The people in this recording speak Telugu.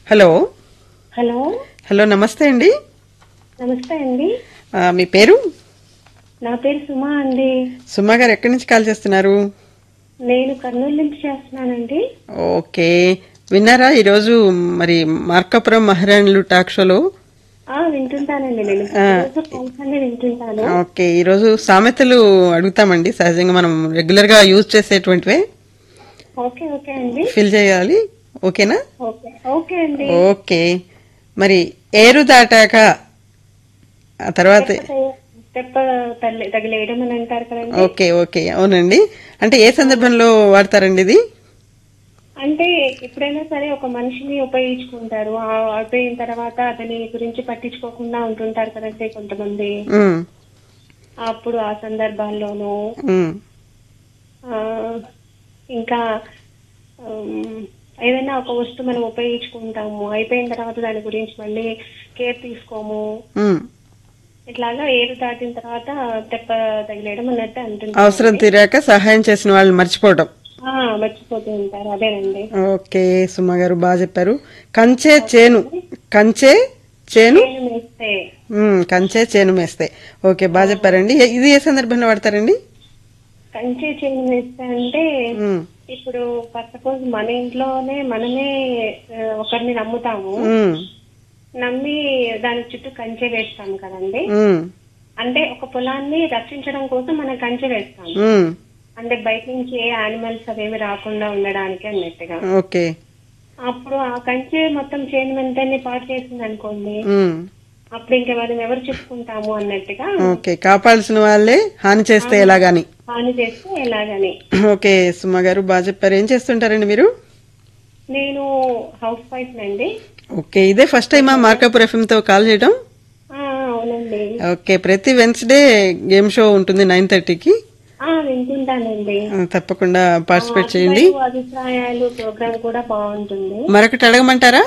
హలో హలో హలో నమస్తే అండి. నమస్తే అండి. మీ పేరు? నా పేరు సుమా అండి. సుమా గారు ఎక్కడి నుంచి కాల్ చేస్తున్నారు? నేను కర్నూలు నుంచి చేస్తున్నానండి. ఓకే, విన్నారా ఈరోజు మరి మార్కాపురం మహారాణులు టాక్ షోలో? వింటుంటానండి. నేను రోజు కాల్స్ అన్ని వింటుంటాను. ఓకే, ఈరోజు సామెతలు అడుగుతామండి. సహజంగా మనం రెగ్యులర్ గా యూజ్ చేసేటువంటివే ఓకే ఓకే అండి. ఫిల్ చేయాలి. ఓకేనా? ఓకే ఓకే అండి. ఓకే, మరి ఏరు దాటాక ఆ తర్వాత తెప్ప తగిలేయడం అని అంటారు కదండి. ఓకే ఓకే, అవునండి. అంటే ఏ సందర్భంలో వాడతారండి ఇది? అంటే ఎప్పుడైనా సరే ఒక మనిషిని ఉపయోగించుకుంటారు. అయిపోయిన తర్వాత అతని గురించి పట్టించుకోకుండా ఉంటుంటారు కదండి కొంతమంది. ఉమ్, అప్పుడు ఆ సందర్భాల్లోనూ ఉమ్, ఆ, ఇంకా ఏదైనా ఒక వస్తువు మనం ఉపయోగించుకుంటాము, అయిపోయిన తర్వాత దాని గురించి మళ్ళీ కేర్ తీసుకోము. ఉమ్. ఇట్లాగా ఏరు దాటిన తర్వాత తెప్ప తగిలేయడం అన్నట్టు అవసరం అంటుంటారు. తీరాక సహాయం చేసిన వాళ్ళని మర్చిపోవటం. మర్చిపోతూ ఉంటారు. అదేనండి. ఓకే, సుమ గారు బాగా చెప్పారు. కంచే చేను, కంచే చేను, చేను వేస్తే కంచే చేను మేస్తే. ఓకే, బాగా చెప్పారండి. ఇది ఏ సందర్భంలో వాడతారండి? కంచే చేను వేస్తే అంటే ఉమ్, ఇప్పుడు సపోజ్ మన ఇంట్లోనే మనమే ఒకరిని నమ్ముతాము. ఉమ్, నమ్మి దాని చుట్టూ కంచె వేస్తాం కదండి. ఉమ్, అంటే ఒక పొలాన్ని రక్షించడం కోసం మనం కంచె వేస్తాం. ఉమ్. అంటే బయట నుంచి ఏ యానిమల్స్ అవేమి రాకుండా ఉండడానికి అన్నట్టుగా. ఓకే. అప్పుడు ఆ కంచె మొత్తం చేను వెంటనే పాటు చేసింది అనుకోండి, ఉమ్, అప్పుడు ఇంకా మనం ఎవరు చెప్పుకుంటాము అన్నట్టుగా. ఓకే, కాపాడాల్సిన వాళ్ళే హాని చేస్తే ఎలాగాని. హాని చేస్తే ఎలాగని. ఓకే, సుమ గారు బాగా చెప్పారు. ఏం చేస్తుంటారండి మీరు? నేను హౌస్ వైఫ్ నండి. ఓకే, ఇదే ఫస్ట్ టైమా మార్కాపూర్ ఎఫ్ఎం తో కాల్ చేయడం? అవునండి. ఓకే, ప్రతి వెన్స్డే గేమ్ షో ఉంటుంది 9:30కి. వింటుంటానండి. తప్పకుండా పార్టిసిపేట్ చేయండి. అభిప్రాయాలు ప్రోగ్రామ్ కూడా బాగుంటుంది. మరొకటి అడగమంటారా?